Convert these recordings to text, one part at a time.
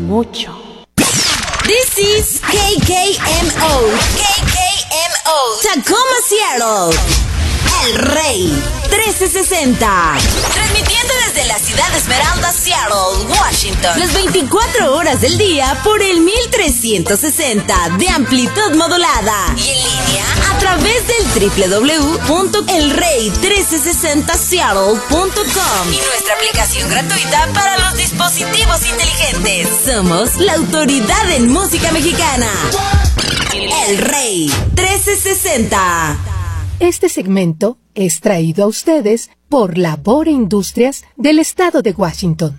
mucho. This is KKMO. Tacoma, Seattle. El Rey 1360. Transmitiendo desde la ciudad de Esmeralda, Seattle, Washington. Las 24 horas del día por el 1360 de amplitud modulada. Y en línea a través del www.elrey1360seattle.com. Y nuestra aplicación gratuita para los dispositivos inteligentes. Somos la autoridad en música mexicana. El Rey 1360. Este segmento es traído a ustedes por Labor e Industrias del Estado de Washington.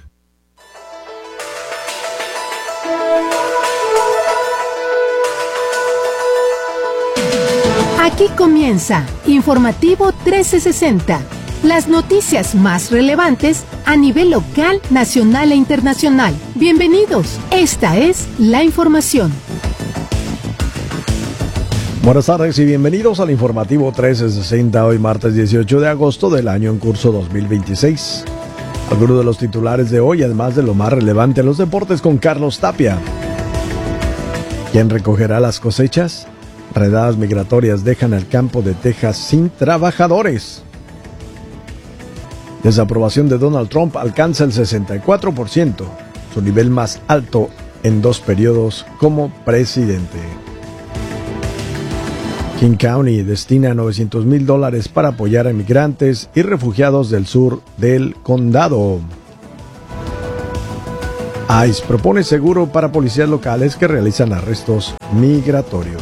Aquí comienza Informativo 1360, las noticias más relevantes a nivel local, nacional e internacional. Bienvenidos, esta es la información. Buenas tardes y bienvenidos al Informativo 1360, hoy martes 18 de agosto del año en curso 2026. Algunos de los titulares de hoy, además de lo más relevante en los deportes, con Carlos Tapia. ¿Quién recogerá las cosechas? Redadas migratorias dejan al campo de Texas sin trabajadores. Desaprobación de Donald Trump alcanza el 64%, su nivel más alto en 2 periodos como presidente. King County destina $900,000 para apoyar a migrantes y refugiados del sur del condado. ICE propone seguro para policías locales que realizan arrestos migratorios.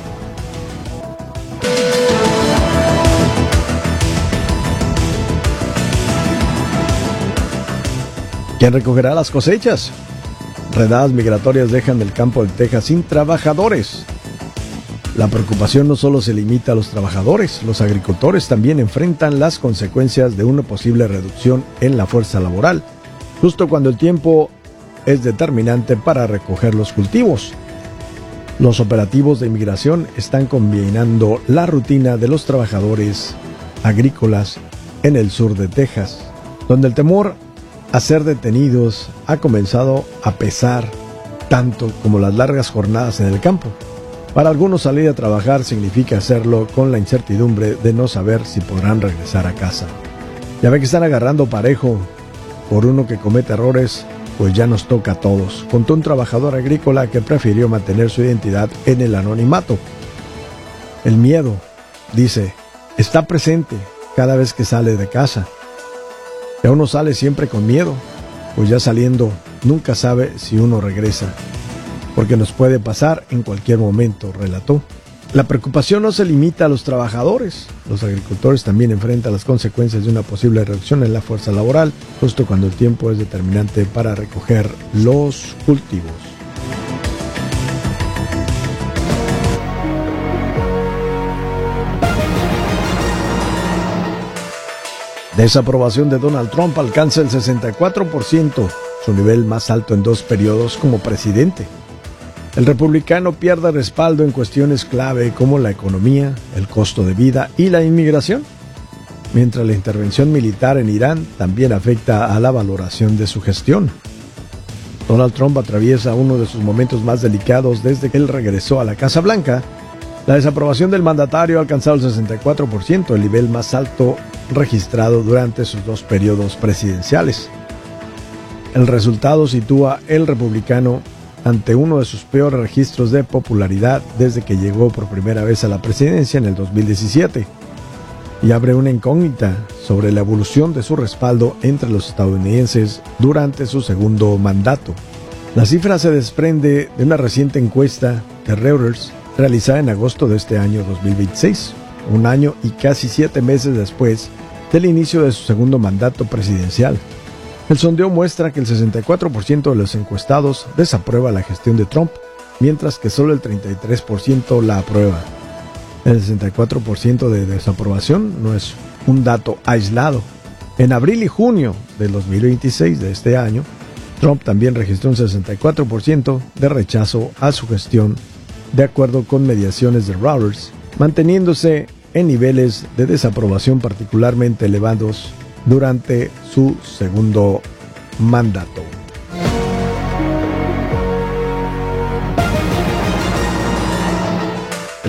¿Quién recogerá las cosechas? Redadas migratorias dejan el campo de Texas sin trabajadores. La preocupación no solo se limita a los trabajadores, los agricultores también enfrentan las consecuencias de una posible reducción en la fuerza laboral, justo cuando el tiempo es determinante para recoger los cultivos. Los operativos de inmigración están combinando la rutina de los trabajadores agrícolas en el sur de Texas, donde el temor a ser detenidos ha comenzado a pesar tanto como las largas jornadas en el campo. Para algunos salir a trabajar significa hacerlo con la incertidumbre de no saber si podrán regresar a casa. Ya ve que están agarrando parejo por uno que comete errores, pues ya nos toca a todos, contó un trabajador agrícola que prefirió mantener su identidad en el anonimato. El miedo, dice, está presente cada vez que sale de casa. Ya uno sale siempre con miedo, pues ya saliendo nunca sabe si uno regresa, porque nos puede pasar en cualquier momento, relató. La preocupación no se limita a los trabajadores. Los agricultores también enfrentan las consecuencias de una posible reducción en la fuerza laboral, justo cuando el tiempo es determinante para recoger los cultivos. Desaprobación de Donald Trump alcanza el 64%, su nivel más alto en 2 periodos como presidente. El republicano pierde respaldo en cuestiones clave como la economía, el costo de vida y la inmigración, mientras la intervención militar en Irán también afecta a la valoración de su gestión. Donald Trump atraviesa uno de sus momentos más delicados desde que él regresó a la Casa Blanca. La desaprobación del mandatario ha alcanzado el 64%, el nivel más alto registrado durante sus 2 periodos presidenciales. El resultado sitúa el republicano ante uno de sus peores registros de popularidad desde que llegó por primera vez a la presidencia en el 2017, y abre una incógnita sobre la evolución de su respaldo entre los estadounidenses durante su segundo mandato. La cifra se desprende de una reciente encuesta de Reuters realizada en agosto de este año 2026, un año y casi 7 meses después del inicio de su segundo mandato presidencial. El sondeo muestra que el 64% de los encuestados desaprueba la gestión de Trump, mientras que solo el 33% la aprueba. El 64% de desaprobación no es un dato aislado. En abril y junio del 2026 de este año, Trump también registró un 64% de rechazo a su gestión, de acuerdo con mediciones de Reuters, manteniéndose en niveles de desaprobación particularmente elevados durante su segundo mandato.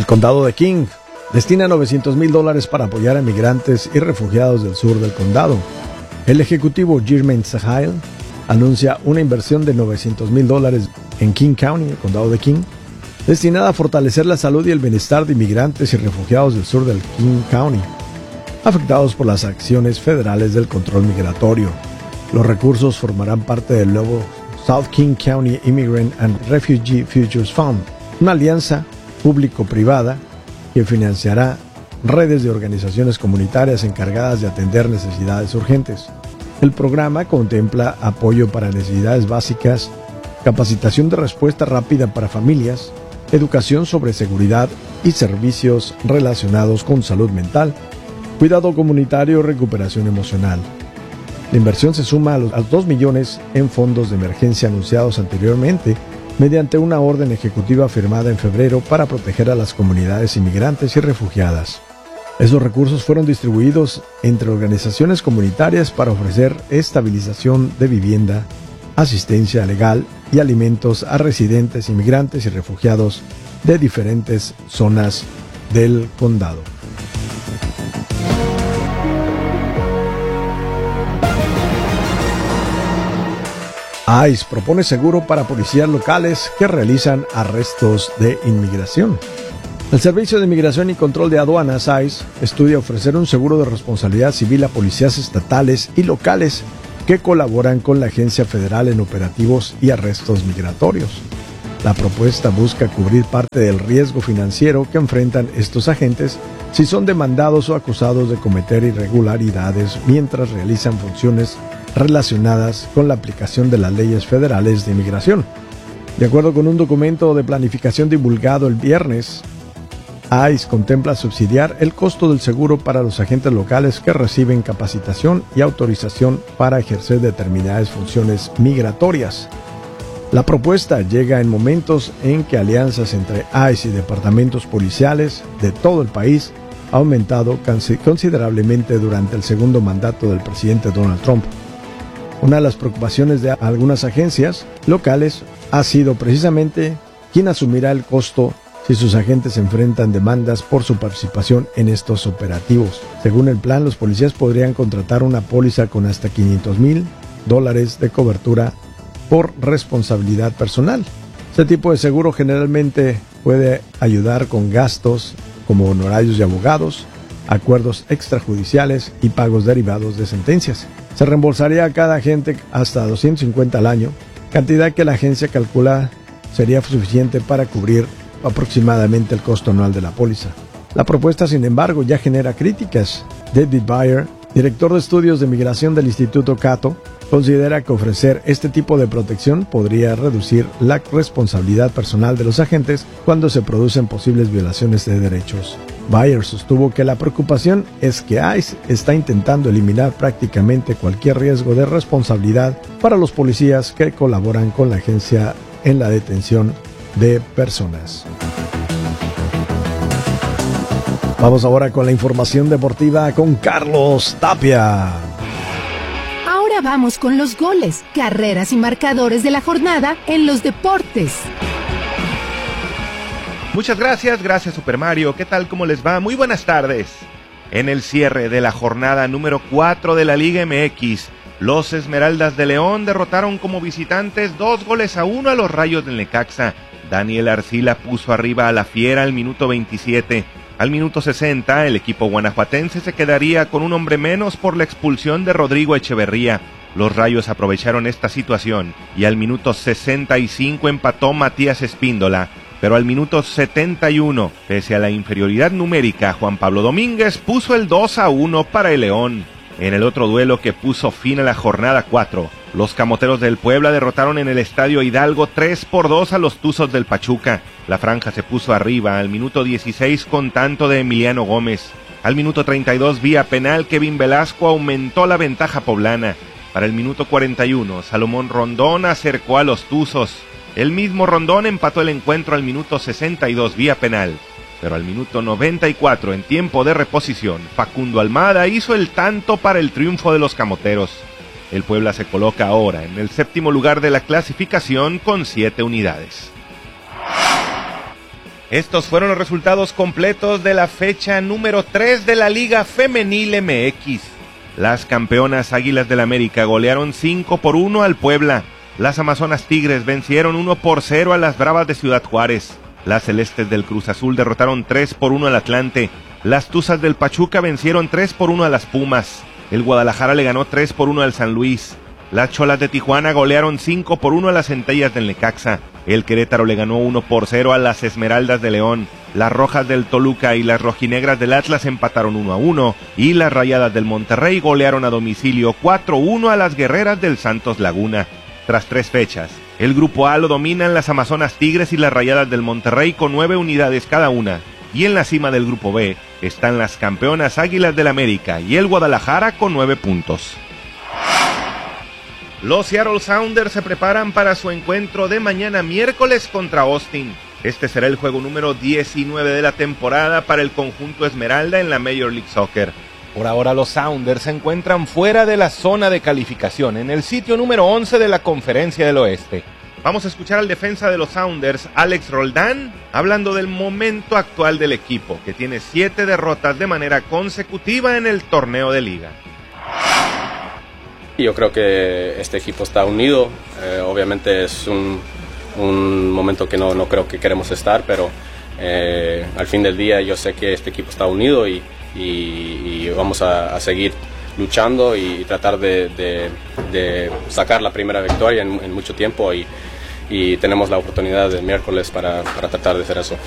condado de King destina $900,000 para apoyar a migrantes y refugiados del sur del condado. El ejecutivo Jermaine Sahil anuncia una inversión de $900,000 en King County, el condado de King, destinada a fortalecer la salud y el bienestar de inmigrantes y refugiados del sur del King County, afectados por las acciones federales del control migratorio. Los recursos formarán parte del nuevo South King County Immigrant and Refugee Futures Fund, una alianza público-privada que financiará redes de organizaciones comunitarias encargadas de atender necesidades urgentes. El programa contempla apoyo para necesidades básicas, capacitación de respuesta rápida para familias, educación sobre seguridad y servicios relacionados con salud mental, cuidado comunitario y recuperación emocional. La inversión se suma a los $2 millones en fondos de emergencia anunciados anteriormente mediante una orden ejecutiva firmada en febrero para proteger a las comunidades inmigrantes y refugiadas. Esos recursos fueron distribuidos entre organizaciones comunitarias para ofrecer estabilización de vivienda, asistencia legal y alimentos a residentes, inmigrantes y refugiados de diferentes zonas del condado. ICE propone seguro para policías locales que realizan arrestos de inmigración. El Servicio de Inmigración y Control de Aduanas, ICE, estudia ofrecer un seguro de responsabilidad civil a policías estatales y locales que colaboran con la agencia federal en operativos y arrestos migratorios. La propuesta busca cubrir parte del riesgo financiero que enfrentan estos agentes si son demandados o acusados de cometer irregularidades mientras realizan funciones relacionadas con la aplicación de las leyes federales de inmigración. De acuerdo con un documento de planificación divulgado el viernes, ICE contempla subsidiar el costo del seguro para los agentes locales que reciben capacitación y autorización para ejercer determinadas funciones migratorias. La propuesta llega en momentos en que alianzas entre ICE y departamentos policiales de todo el país ha aumentado considerablemente durante el segundo mandato del presidente Donald Trump. Una de las preocupaciones de algunas agencias locales ha sido precisamente quién asumirá el costo si sus agentes enfrentan demandas por su participación en estos operativos. Según el plan, los policías podrían contratar una póliza con hasta $500,000 de cobertura por responsabilidad personal. Este tipo de seguro generalmente puede ayudar con gastos como honorarios de abogados, acuerdos extrajudiciales y pagos derivados de sentencias. Se reembolsaría a cada agente hasta $250 al año, cantidad que la agencia calcula sería suficiente para cubrir aproximadamente el costo anual de la póliza. La propuesta, sin embargo, ya genera críticas. David Bayer, director de estudios de migración del Instituto Cato, considera que ofrecer este tipo de protección podría reducir la responsabilidad personal de los agentes cuando se producen posibles violaciones de derechos. Bayer sostuvo que la preocupación es que ICE está intentando eliminar prácticamente cualquier riesgo de responsabilidad para los policías que colaboran con la agencia en la detención de personas. Vamos ahora con la información deportiva con Carlos Tapia. Ahora vamos con los goles, carreras y marcadores de la jornada en los deportes. Muchas gracias Super Mario. ¿Qué tal? ¿Cómo les va? Muy buenas tardes. En el cierre de la jornada número 4 de la Liga MX, los Esmeraldas de León derrotaron como visitantes 2-1 a los Rayos del Necaxa. Daniel Arcila puso arriba a la Fiera al minuto 27. Al minuto 60, el equipo guanajuatense se quedaría con un hombre menos por la expulsión de Rodrigo Echeverría. Los Rayos aprovecharon esta situación y al minuto 65 empató Matías Espíndola. Pero al minuto 71, pese a la inferioridad numérica, Juan Pablo Domínguez puso el 2-1 para el León. En el otro duelo que puso fin a la jornada 4, los Camoteros del Puebla derrotaron en el Estadio Hidalgo 3-2 a los Tuzos del Pachuca. La franja se puso arriba al minuto 16 con tanto de Emiliano Gómez. Al minuto 32, vía penal, Kevin Velasco aumentó la ventaja poblana. Para el minuto 41, Salomón Rondón acercó a los Tuzos. El mismo Rondón empató el encuentro al minuto 62 vía penal. Pero al minuto 94, en tiempo de reposición, Facundo Almada hizo el tanto para el triunfo de los Camoteros. El Puebla se coloca ahora en el 7º lugar de la clasificación con 7 unidades. Estos fueron los resultados completos de la fecha número 3 de la Liga Femenil MX. Las campeonas Águilas del América golearon 5-1 al Puebla. Las Amazonas Tigres vencieron 1-0 a las Bravas de Ciudad Juárez. Las Celestes del Cruz Azul derrotaron 3-1 al Atlante. Las Tuzas del Pachuca vencieron 3-1 a las Pumas. El Guadalajara le ganó 3-1 al San Luis. Las Cholas de Tijuana golearon 5-1 a las Centellas del Necaxa. El Querétaro le ganó 1-0 a las Esmeraldas de León. Las Rojas del Toluca y las Rojinegras del Atlas empataron 1-1. Y las Rayadas del Monterrey golearon a domicilio 4-1 a las Guerreras del Santos Laguna. Tras 3 fechas, el Grupo A lo dominan las Amazonas Tigres y las Rayadas del Monterrey con 9 unidades cada una. Y en la cima del Grupo B están las campeonas Águilas del América y el Guadalajara con 9 puntos. Los Seattle Sounders se preparan para su encuentro de mañana miércoles contra Austin. Este será el juego número 19 de la temporada para el conjunto Esmeralda en la Major League Soccer. Por ahora los Sounders se encuentran fuera de la zona de calificación, en el sitio número 11 de la Conferencia del Oeste. Vamos a escuchar al defensa de los Sounders, Alex Roldán, hablando del momento actual del equipo, que tiene 7 derrotas de manera consecutiva en el torneo de liga. Yo creo que este equipo está unido, obviamente es un momento que no creo que queremos estar, pero al fin del día yo sé que este equipo está unido y vamos a seguir luchando y tratar de sacar la primera victoria en mucho tiempo y tenemos la oportunidad del miércoles para tratar de hacer eso.